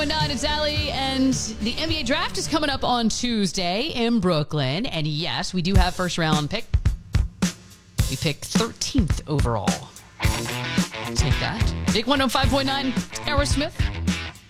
9, it's Allie, and the NBA draft is coming up on Tuesday in Brooklyn. And yes, we do have first round pick. We pick 13th overall. Take that. Big 105.9, Aerosmith.